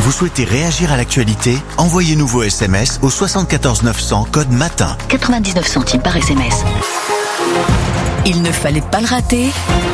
Vous souhaitez réagir à l'actualité? Envoyez-nous vos SMS au 74 900 code MATIN. 99 centimes par SMS. Il ne fallait pas le rater.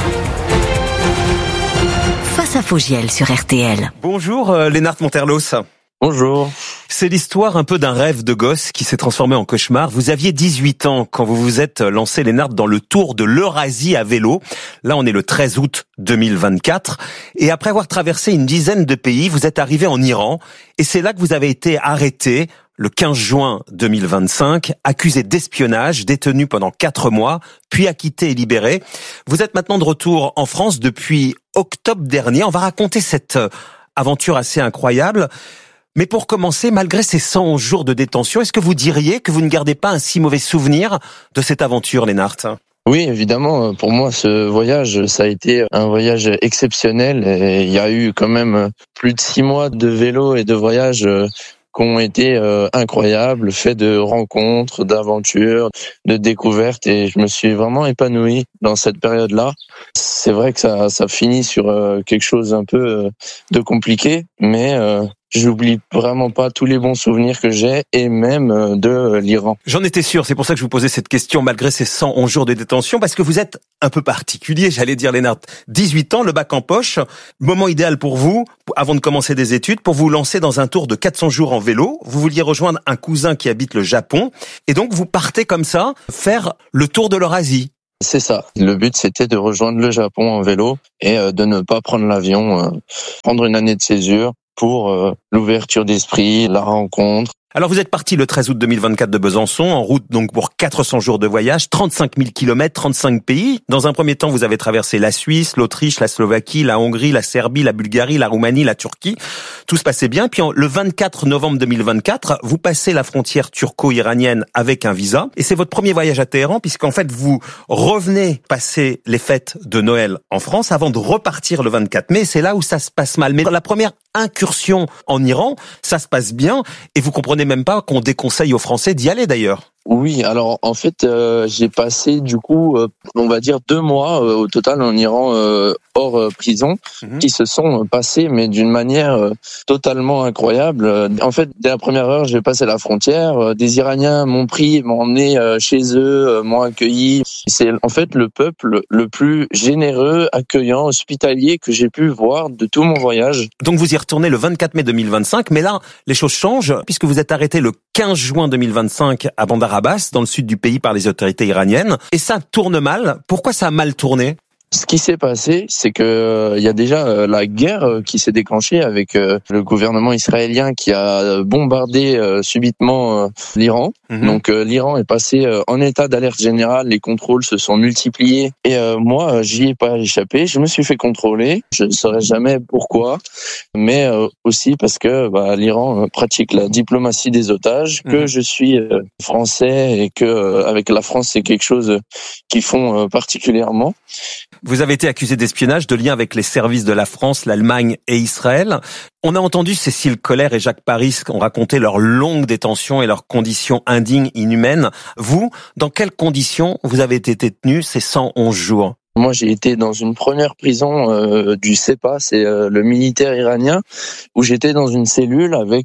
Face à Fogiel sur RTL. Bonjour Lénart Monterlos. Bonjour. C'est l'histoire un peu d'un rêve de gosse qui s'est transformé en cauchemar. Vous aviez 18 ans quand vous vous êtes lancé, Lénart, dans le tour de l'Eurasie à vélo. Là, on est le 13 août 2024. Et après avoir traversé une dizaine de pays, vous êtes arrivé en Iran. Et c'est là que vous avez été arrêté le 15 juin 2025, accusé d'espionnage, détenu pendant 4 mois, puis acquitté et libéré. Vous êtes maintenant de retour en France depuis octobre dernier. On va raconter cette aventure assez incroyable. Mais pour commencer, malgré ces 111 jours de détention, est-ce que vous diriez que vous ne gardez pas un si mauvais souvenir de cette aventure, Lénart ? Oui, évidemment, pour moi, ce voyage, ça a été un voyage exceptionnel. Et il y a eu quand même plus de 6 mois de vélo et de voyage qui ont été incroyables, faits de rencontres, d'aventures, de découvertes, et je me suis vraiment épanoui dans cette période-là. C'est vrai que ça finit sur quelque chose un peu de compliqué, mais j'oublie vraiment pas tous les bons souvenirs que j'ai, et même de l'Iran. J'en étais sûr, c'est pour ça que je vous posais cette question, malgré ces 111 jours de détention, parce que vous êtes un peu particulier, j'allais dire, Lénart. 18 ans, le bac en poche, moment idéal pour vous, avant de commencer des études, pour vous lancer dans un tour de 400 jours en vélo. Vous vouliez rejoindre un cousin qui habite le Japon, et donc vous partez comme ça, faire le tour de l'Eurasie. C'est ça. Le but, c'était de rejoindre le Japon en vélo et de ne pas prendre l'avion, prendre une année de césure pour l'ouverture d'esprit, la rencontre. Alors vous êtes parti le 13 août 2024 de Besançon, en route donc pour 400 jours de voyage, 35 000 kilomètres, 35 pays. Dans un premier temps, vous avez traversé la Suisse, l'Autriche, la Slovaquie, la Hongrie, la Serbie, la Bulgarie, la Roumanie, la Turquie. Tout se passait bien. Puis le 24 novembre 2024, vous passez la frontière turco-iranienne avec un visa. Et c'est votre premier voyage à Téhéran, puisqu'en fait, vous revenez passer les fêtes de Noël en France avant de repartir le 24 mai. C'est là où ça se passe mal. Mais dans la première incursion en Iran, ça se passe bien, et vous comprenez même pas qu'on déconseille aux Français d'y aller d'ailleurs. Oui, alors en fait, j'ai passé du coup, on va dire 2 mois au total en Iran hors prison, qui se sont passés, mais d'une manière totalement incroyable. En fait, dès la première heure, j'ai passé la frontière. Des Iraniens m'ont pris, m'ont emmené chez eux, m'ont accueilli. C'est en fait le peuple le plus généreux, accueillant, hospitalier que j'ai pu voir de tout mon voyage. Donc vous y retournez le 24 mai 2025, mais là, les choses changent, puisque vous êtes arrêté le 15 juin 2025 à Bandar Abbas, dans le sud du pays, par les autorités iraniennes. Et ça tourne mal. Pourquoi ça a mal tourné ? Ce qui s'est passé, c'est que il y a déjà la guerre qui s'est déclenchée avec le gouvernement israélien qui a bombardé subitement l'Iran. Donc l'Iran est passé en état d'alerte générale, les contrôles se sont multipliés, et moi j'y ai pas échappé, je me suis fait contrôler. Je ne saurais jamais pourquoi, mais aussi parce que l'Iran pratique la diplomatie des otages, que je suis français et que avec la France c'est quelque chose qu'ils font particulièrement. Vous avez été accusé d'espionnage, de lien avec les services de la France, l'Allemagne et Israël. On a entendu Cécile Collère et Jacques Paris qui ont raconté leur longue détention et leurs conditions indignes, inhumaines. Vous, dans quelles conditions vous avez été détenu ces 111 jours ? Moi, j'ai été dans une première prison du Sepa, c'est le militaire iranien, où j'étais dans une cellule avec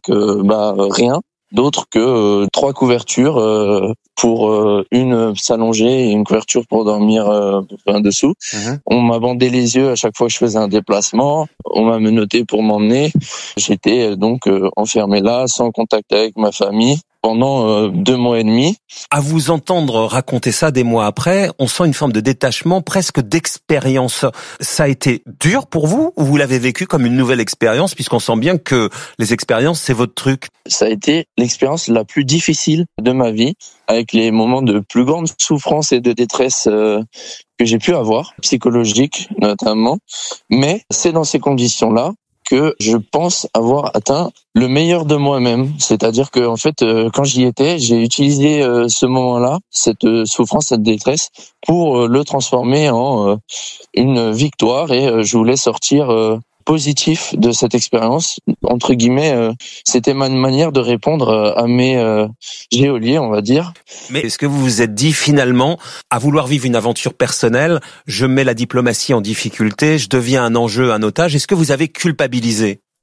rien d'autre que 3 couvertures pour une s'allonger et une couverture pour dormir dessous. On m'a bandé les yeux à chaque fois que je faisais un déplacement. On m'a menotté pour m'emmener. J'étais donc enfermé là, sans contact avec ma famille, pendant 2 mois et demi. À vous entendre raconter ça des mois après, on sent une forme de détachement, presque d'expérience. Ça a été dur pour vous, ou vous l'avez vécu comme une nouvelle expérience, puisqu'on sent bien que les expériences, c'est votre truc? Ça a été l'expérience la plus difficile de ma vie, avec les moments de plus grande souffrance et de détresse que j'ai pu avoir, psychologique notamment. Mais c'est dans ces conditions-là que je pense avoir atteint le meilleur de moi-même. C'est-à-dire que, en fait, quand j'y étais, j'ai utilisé ce moment-là, cette souffrance, cette détresse, pour le transformer en une victoire, et je voulais sortir positif de cette expérience. Entre guillemets, c'était ma manière de répondre à mes geôliers, on va dire. Mais est-ce que vous vous êtes dit finalement, à vouloir vivre une aventure personnelle, je mets la diplomatie en difficulté, je deviens un enjeu, un otage? Est-ce que vous avez culpabilisé?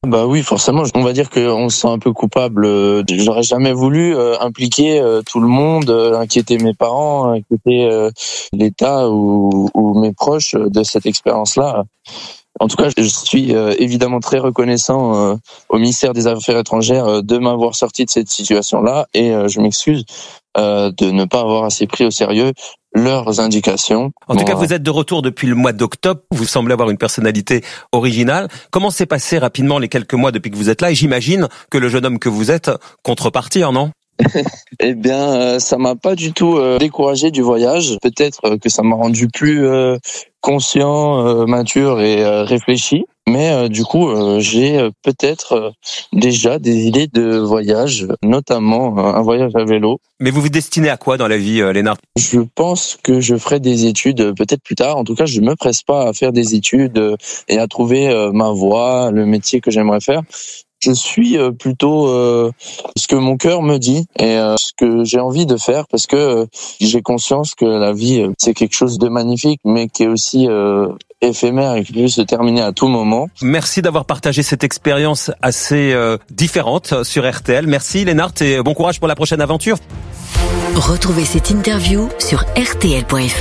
Bah oui, forcément. On va dire qu'on se sent un peu coupable. J'aurais jamais voulu impliquer tout le monde, inquiéter mes parents, inquiéter l'État ou mes proches de cette expérience-là. En tout cas, je suis évidemment très reconnaissant au ministère des Affaires étrangères de m'avoir sorti de cette situation-là, et je m'excuse de ne pas avoir assez pris au sérieux leurs indications. En tout cas, vous êtes de retour depuis le mois d'octobre. Vous semblez avoir une personnalité originale. Comment s'est passé rapidement les quelques mois depuis que vous êtes là? Et j'imagine que le jeune homme que vous êtes compte repartir, non? Eh bien, ça m'a pas du tout découragé du voyage. Peut-être que ça m'a rendu plus conscient, mature et réfléchi. Mais du coup, j'ai peut-être déjà des idées de voyage, notamment un voyage à vélo. Mais vous vous destinez à quoi dans la vie, Lénard? Je pense que je ferai des études peut-être plus tard. En tout cas, je me presse pas à faire des études et à trouver ma voie, le métier que j'aimerais faire. Je suis plutôt ce que mon cœur me dit et ce que j'ai envie de faire, parce que j'ai conscience que la vie, c'est quelque chose de magnifique, mais qui est aussi éphémère et qui peut se terminer à tout moment. Merci d'avoir partagé cette expérience assez différente sur RTL. Merci Lénard et bon courage pour la prochaine aventure. Retrouvez cette interview sur rtl.fr.